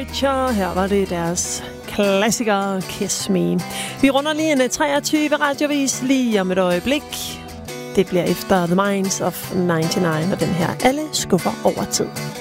Her var det deres klassiker Kiss Me. Vi runder lige en 23 radiovis lige om et øjeblik. Det bliver efter The Minds of 99 og den her Alle skuffer over tid.